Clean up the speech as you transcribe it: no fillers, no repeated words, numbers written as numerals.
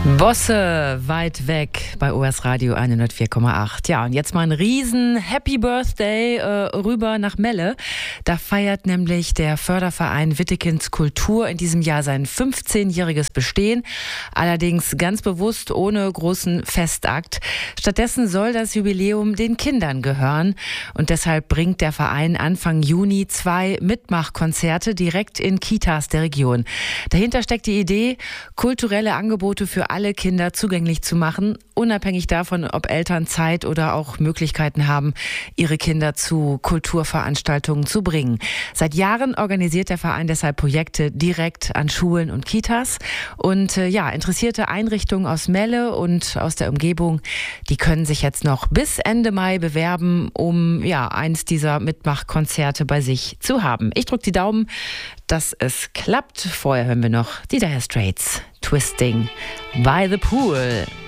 Bosse weit weg bei OS Radio 104,8. Ja, und jetzt mal ein riesen Happy Birthday rüber nach Melle. Da feiert nämlich der Förderverein Wittekins Kultur in diesem Jahr sein 15-jähriges Bestehen. Allerdings ganz bewusst ohne großen Festakt. Stattdessen soll das Jubiläum den Kindern gehören. Und deshalb bringt der Verein Anfang Juni 2 Mitmachkonzerte direkt in Kitas der Region. Dahinter steckt die Idee, kulturelle Angebote für alle Kinder zugänglich zu machen, unabhängig davon, ob Eltern Zeit oder auch Möglichkeiten haben, ihre Kinder zu Kulturveranstaltungen zu bringen. Seit Jahren organisiert der Verein deshalb Projekte direkt an Schulen und Kitas. Und interessierte Einrichtungen aus Melle und aus der Umgebung, die können sich jetzt noch bis Ende Mai bewerben, um eins dieser Mitmachkonzerte bei sich zu haben. Ich drücke die Daumen, dass es klappt. Vorher hören wir noch die Dire Straits, Twisting by the Pool.